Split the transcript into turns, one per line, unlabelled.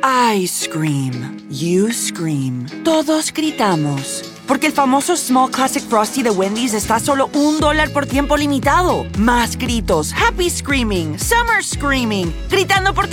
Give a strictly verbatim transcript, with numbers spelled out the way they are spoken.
I scream. You scream. Todos gritamos. Porque el famoso Small Classic Frosty de Wendy's está a solo un dólar por tiempo limitado. Más gritos. Happy Screaming. Summer Screaming. Gritando porque